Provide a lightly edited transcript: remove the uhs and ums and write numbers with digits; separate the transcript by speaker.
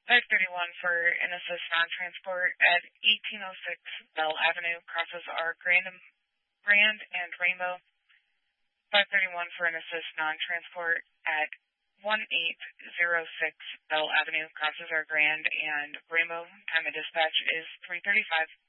Speaker 1: 531 for an assist non-transport at 1806 Bell Avenue, crosses our Grand and Rainbow. 531 for an assist non-transport at 1806 Bell Avenue, crosses our Grand and Rainbow. Time of dispatch is 3:35.